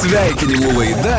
Sveikinimų laida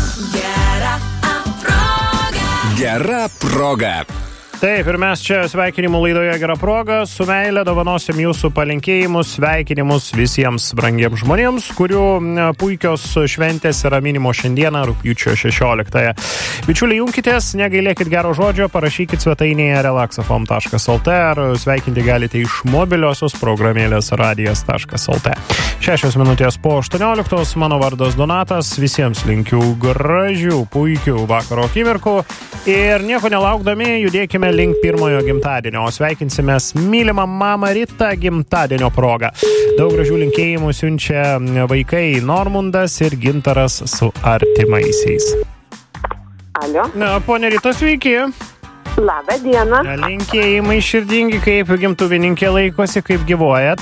Gera proga. Taip, ir mes čia sveikinimų laidoje Gera proga su meile dovanosim jūsų palinkėjimus, sveikinimus visiems brangiems žmonėms, kurių puikios šventės yra minimo šiandieną, rugpjūčio 16. Bičiuliai, junkitės, negailėkit gero žodžio, parašykit svetainėje relaxafm.lt ar sveikinti galite iš mobiliosios programėlės radijas.lt. 6 minutės po 18, mano vardas Donatas, visiems linkiu gražių, puikių vakaro akimirkų ir nieko nelaukdami judėkime link pirmojo gimtadienio, o sveikinsimės mylimą mamą Ritą gimtadienio progą. Daug gražių linkėjimų siunčia vaikai Normundas ir Gintaras su artimaisiais. Alio. Ponia Rita, sveiki. Labą dieną. Linkėjimai širdingi, kaip gimtuvininkė laikosi, kaip gyvuojat.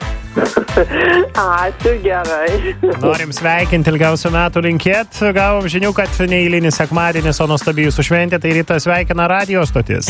Ačiū, gerai. Norim sveikinti, ilgiausių metų linkėt. Gavom žinių, kad neįlinis sekmadienis, o nuostabi jūsų šventė, tai Rita sveikina radijo stotis.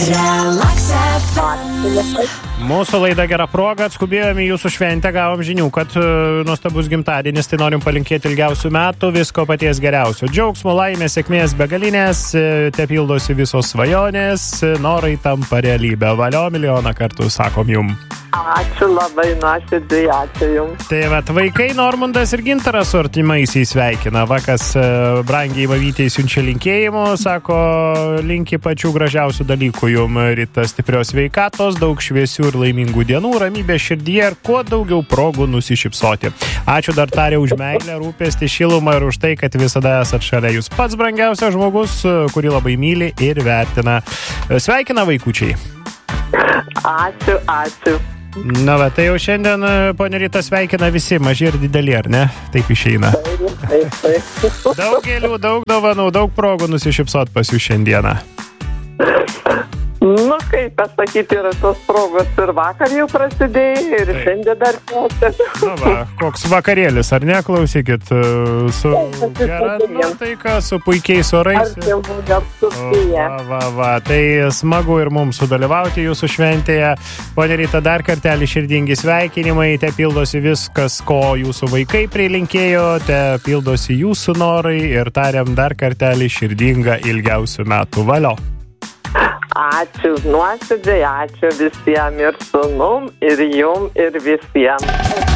Mūsų laida Gera proga, atskubėjome jūsų šventę, gavom žinių, kad nuostabus gimtadienis, tai norim palinkėti ilgiausių metų, visko paties geriausio. Džiaugsmo, laimės, sėkmės, begalinės, te pildosi visos svajonės, norai tampa realybė. Valio, milijoną kartų sakom jum. Ačiū labai nuoširdžiai, ačiū jums. Tai vat, vaikai Normundas ir Gintaras su artimaisiais sveikina. Vakas brangiai vavytei siunčia linkėjimų, sako, linki pačių gražiausių dalykų jum, Rita, stiprios sveikatos, daug šviesių ir laimingų dienų, ramybės širdyje ir kuo daugiau progų nusišypsoti. Ačiū dar tarė už meilę, rūpestį, šilumą ir už tai, kad visada esat šalia. Jūs pats brangiausias žmogus, kurį labai myli ir vertina. Sveikina vaikučiai. Ačiū, ačiū. Na, va, tai jau šiandien, ponia Rita, sveikina visi, maži ir dideli, ar ne? Taip išeina. Taip. Daug gėlių, daug dovanų, daug progų nusišypsot pas jūs šiandieną. Nu, kaip pasakyti, yra tos progos ir vakar jau prasidėjo, ir šiandien dar tęsiasi. Na va, koks vakarėlis, ar ne, klausykit, su gera nuotaika, su puikiais orais. Va, tai smagu ir mums sudalyvauti jūsų šventėje. Pone Rita, dar kartelį širdingi sveikinimai, te pildosi viskas, ko jūsų vaikai prilinkėjo, te pildosi jūsų norai ir tariam dar kartelį širdingą ilgiausių metų. Valio. Ačiū nuoširdžiai, ačiū visiems ir sūnum, ir jum, ir visiems.